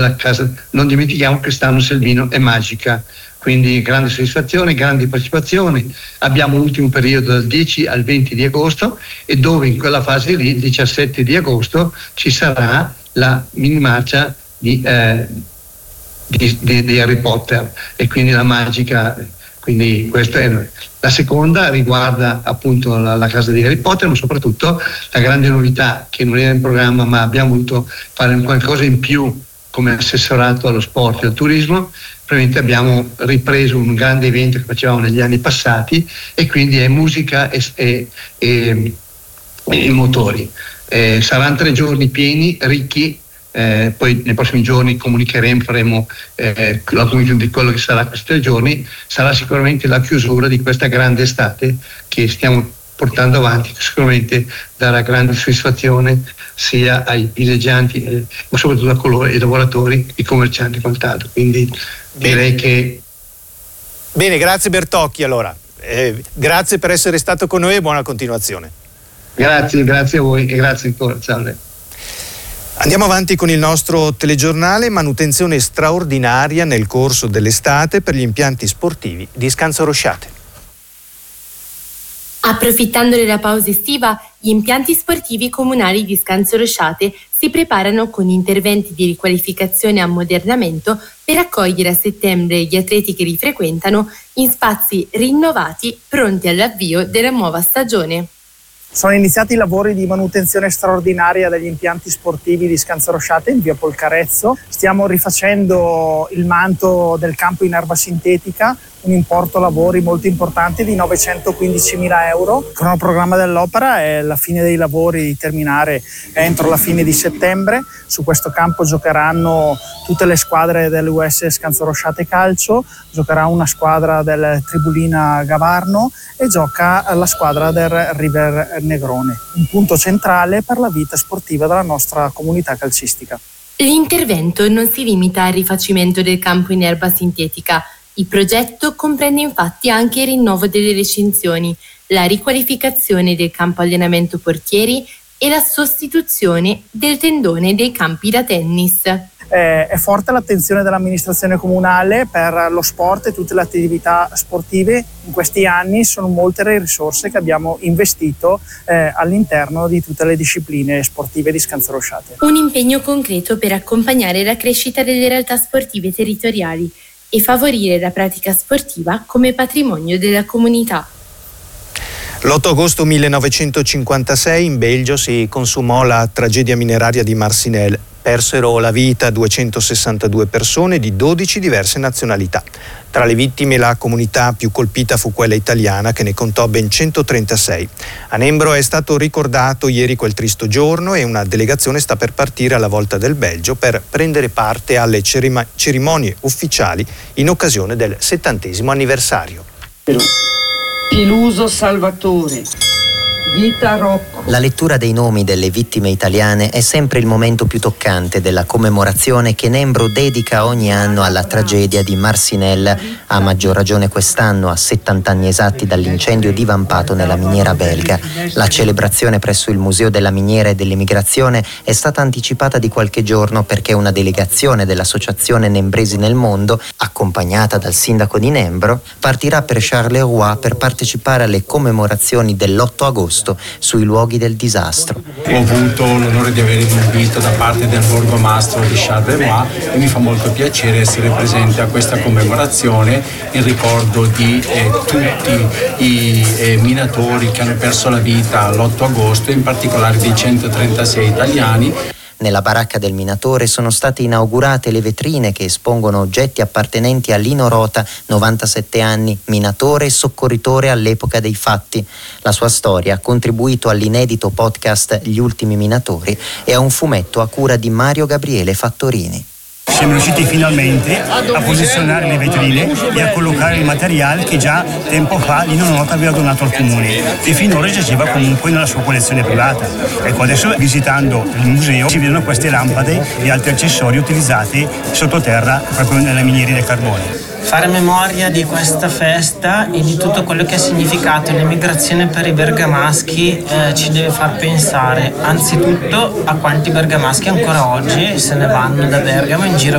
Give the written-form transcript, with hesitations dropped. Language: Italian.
la casa. Non dimentichiamo che quest'anno Selvino è magica, quindi grande soddisfazione, grandi partecipazioni. Abbiamo l'ultimo periodo dal 10 al 20 di agosto e dove in quella fase lì, il 17 di agosto, ci sarà la mini marcia di Harry Potter e quindi la magica. Quindi questa è la seconda, riguarda appunto la casa di Harry Potter, ma soprattutto la grande novità che non era in programma, ma abbiamo voluto fare qualcosa in più come assessorato allo sport e al turismo. Probabilmente abbiamo ripreso un grande evento che facevamo negli anni passati e quindi è musica e motori. Saranno 3 giorni pieni, ricchi. Poi nei prossimi giorni comunicheremo, faremo la comunicazione di quello che sarà questi 3 giorni. Sarà sicuramente la chiusura di questa grande estate che stiamo portando avanti, che sicuramente darà grande soddisfazione sia ai villeggianti ma soprattutto a coloro, ai lavoratori, i commercianti e quant'altro. Quindi direi che... Bene, grazie Bertocchi allora. Grazie per essere stato con noi e buona continuazione. Grazie a voi e grazie ancora. Ciao. Andiamo avanti con il nostro telegiornale. Manutenzione straordinaria nel corso dell'estate per gli impianti sportivi di Scanzorosciate. Approfittando della pausa estiva, gli impianti sportivi comunali di Scanzorosciate si preparano con interventi di riqualificazione e ammodernamento per accogliere a settembre gli atleti che li frequentano in spazi rinnovati pronti all'avvio della nuova stagione. Sono iniziati i lavori di manutenzione straordinaria degli impianti sportivi di Scanzorosciate in via Polcarezzo. Stiamo rifacendo il manto del campo in erba sintetica, un importo lavori molto importante di 915.000 euro. Il cronoprogramma dell'opera è la fine dei lavori di terminare entro la fine di settembre. Su questo campo giocheranno tutte le squadre dell'US Scanzorosciate Calcio, giocherà una squadra del Tribulina Gavarno e gioca la squadra del River Negrone, un punto centrale per la vita sportiva della nostra comunità calcistica. L'intervento non si limita al rifacimento del campo in erba sintetica. Il progetto comprende infatti anche il rinnovo delle recinzioni, la riqualificazione del campo allenamento portieri e la sostituzione del tendone dei campi da tennis. È forte l'attenzione dell'amministrazione comunale per lo sport e tutte le attività sportive. In questi anni sono molte le risorse che abbiamo investito all'interno di tutte le discipline sportive di Scanzorosciate. Un impegno concreto per accompagnare la crescita delle realtà sportive territoriali e favorire la pratica sportiva come patrimonio della comunità. L'8 agosto 1956 in Belgio si consumò la tragedia mineraria di Marcinelle. Persero la vita 262 persone di 12 diverse nazionalità. Tra le vittime la comunità più colpita fu quella italiana, che ne contò ben 136. A Nembro è stato ricordato ieri quel tristo giorno e una delegazione sta per partire alla volta del Belgio per prendere parte alle cerimonie ufficiali in occasione del 70° anniversario. Piluso Salvatore, Vita Rocco. La lettura dei nomi delle vittime italiane è sempre il momento più toccante della commemorazione che Nembro dedica ogni anno alla tragedia di Marcinelle, a maggior ragione quest'anno, a 70 anni esatti dall'incendio divampato nella miniera belga. La celebrazione presso il Museo della Miniera e dell'Emigrazione è stata anticipata di qualche giorno perché una delegazione dell'Associazione Nembresi nel Mondo, accompagnata dal sindaco di Nembro, partirà per Charleroi per partecipare alle commemorazioni dell'8 agosto sui luoghi del disastro. Ho avuto l'onore di avere l'invito da parte del borgomastro di Charleroi e mi fa molto piacere essere presente a questa commemorazione in ricordo di tutti i minatori che hanno perso la vita l'8 agosto, in particolare dei 136 italiani. Nella baracca del minatore sono state inaugurate le vetrine che espongono oggetti appartenenti a Lino Rota, 97 anni, minatore e soccorritore all'epoca dei fatti. La sua storia ha contribuito all'inedito podcast Gli ultimi minatori e a un fumetto a cura di Mario Gabriele Fattorini. Siamo riusciti finalmente a posizionare le vetrine e a collocare il materiale che già tempo fa Lino Rota aveva donato al comune, che finora giaceva comunque nella sua collezione privata. Ecco, adesso visitando il museo si vedono queste lampade e altri accessori utilizzati sottoterra proprio nelle miniere del carbone. Fare memoria di questa festa e di tutto quello che ha significato l'emigrazione per i bergamaschi ci deve far pensare anzitutto a quanti bergamaschi ancora oggi se ne vanno da Bergamo in giro